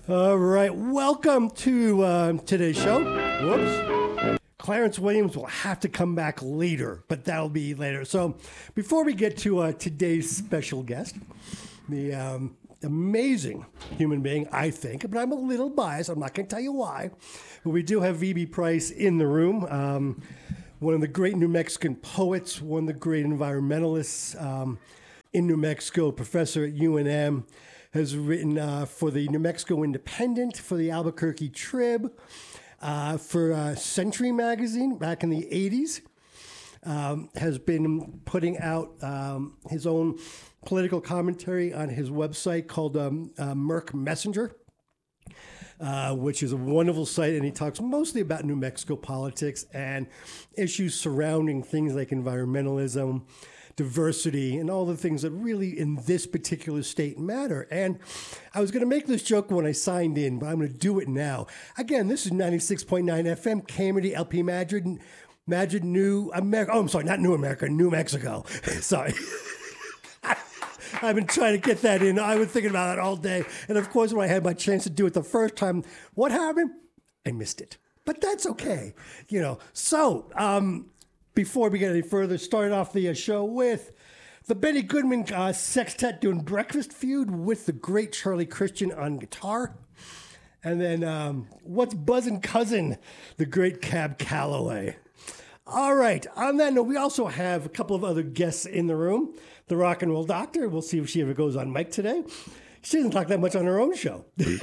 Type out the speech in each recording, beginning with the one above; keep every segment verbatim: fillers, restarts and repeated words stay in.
All right, welcome to uh, today's show. Whoops. Clarence Williams will have to come back later, but that'll be later. So before we get to uh, today's special guest, the um, amazing human being, I think, but I'm a little biased. I'm not going to tell you why. But we do have V B Price in the room, um, one of the great New Mexican poets, one of the great environmentalists um, in New Mexico, professor at U N M. Has written uh, for the New Mexico Independent, for the Albuquerque Trib, uh, for uh, Century Magazine back in the eighties. Um, has been putting out um, his own political commentary on his website called um, uh, Merck Messenger, uh, which is a wonderful site. And he talks mostly about New Mexico politics and issues surrounding things like environmentalism, diversity, and all the things that really in this particular state matter. And I was going to make this joke when I signed in, but I'm going to do it now. Again, this is ninety-six point nine F M, Camerty, L P Madrid, Madrid, New America. Oh, I'm sorry, not New America, New Mexico. Sorry. I've been trying to get that in. I was thinking about it all day. And of course, when I had my chance to do it the first time, what happened? I missed it. But that's okay. You know, so, um, before we get any further, started off the uh, show with the Benny Goodman uh, Sextet doing Breakfast Feud with the great Charlie Christian on guitar. And then um, What's Buzzin' Cousin, the great Cab Calloway. All right, on that note, we also have a couple of other guests in the room. The Rock and Roll Doctor, we'll see if she ever goes on mic today. She doesn't talk that much on her own show.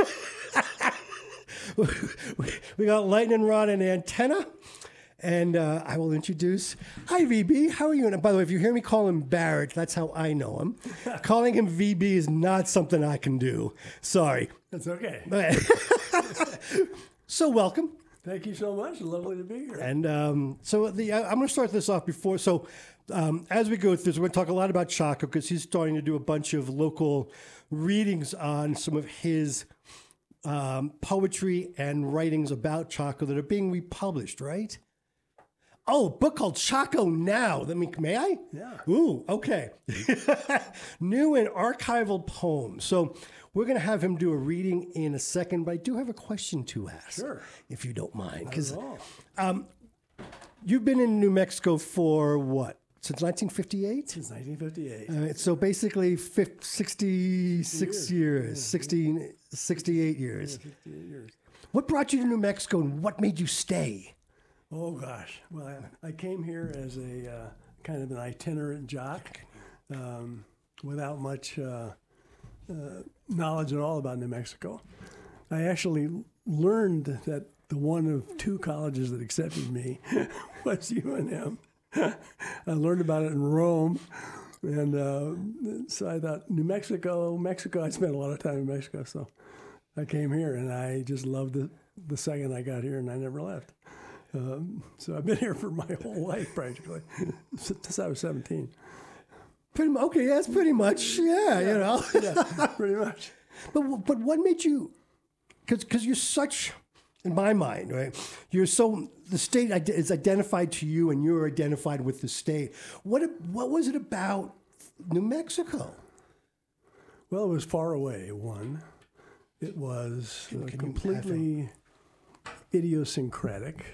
We got Lightning Rod and Antenna. And uh, I will introduce, hi, V B, how are you? And by the way, if you hear me call him Barrett, that's how I know him. Calling him V B is not something I can do. Sorry. That's okay. So welcome. Thank you so much. Lovely to be here. And um, so the I, I'm going to start this off before. So um, as we go through this, we're going to talk a lot about Chaco because he's starting to do a bunch of local readings on some of his um, poetry and writings about Chaco that are being republished, right? Oh, a book called Chaco Now. Let me, may I? Yeah. Ooh, okay. New and archival poems. So we're going to have him do a reading in a second, but I do have a question to ask. Sure. If you don't mind. Because all. um, you've been in New Mexico for what? Since nineteen fifty-eight? Since nineteen fifty-eight. Uh, so basically fifty, sixty-six years, years yeah. sixty, sixty-eight years. Yeah, fifty-eight years. What brought you to New Mexico and what made you stay? Oh, gosh. Well, I, I came here as a uh, kind of an itinerant jock um, without much uh, uh, knowledge at all about New Mexico. I actually learned that the one of two colleges that accepted me was U N M. I learned about it in Rome. And uh, so I thought, New Mexico, Mexico. I spent a lot of time in Mexico. So I came here, and I just loved it the second I got here, and I never left. Um, so I've been here for my whole life, practically, since I was seventeen. Pretty much, okay, that's pretty much, yeah, yeah. you know. Yeah, pretty much. But but what made you, because because you're such, in my mind, right, you're so, the state is identified to you and you're identified with the state. What What was it about New Mexico? Well, it was far away, one. It was uh, completely idiosyncratic.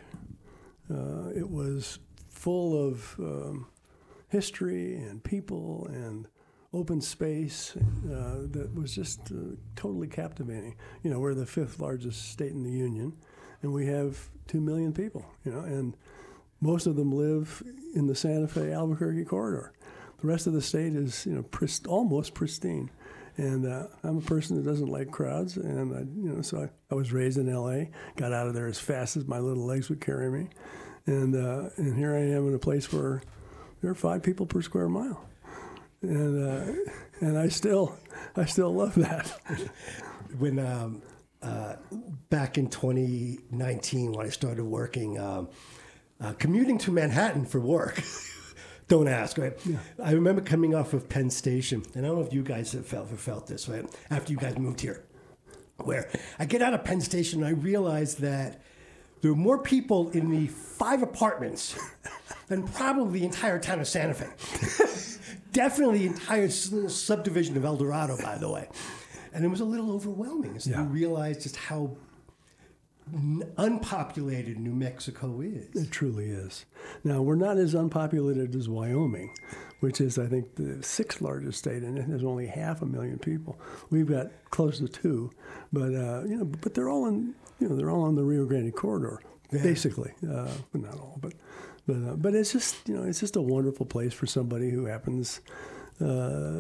Uh, it was full of um, history and people and open space uh, that was just uh, totally captivating. You know, we're the fifth largest state in the union, and we have two million people, you know, and most of them live in the Santa Fe Albuquerque corridor. The rest of the state is, you know, prist- almost pristine. And uh, I'm a person that doesn't like crowds, and I, you know, so I, I was raised in L A, got out of there as fast as my little legs would carry me, and uh, and here I am in a place where there are five people per square mile, and uh, and I still I still love that. When um, uh, back in twenty nineteen, when I started working, um, uh, commuting to Manhattan for work. Don't ask, right? Yeah. I remember coming off of Penn Station, and I don't know if you guys have felt, have felt this, right? After you guys moved here, where I get out of Penn Station, and I realize that there were more people in the five apartments than probably the entire town of Santa Fe. Definitely the entire subdivision of El Dorado, by the way. and it was a little overwhelming as Yeah. you realized just how n- unpopulated New Mexico is. It truly is. Now, we're not as unpopulated as Wyoming, which is, I think, the sixth largest state, and there's only half a million people. We've got close to two, but uh, you know, but they're all in, you know, they're all on the Rio Grande corridor, Yeah. basically. Uh, but not all, but but uh, but it's just, you know, it's just a wonderful place for somebody who happens. Uh,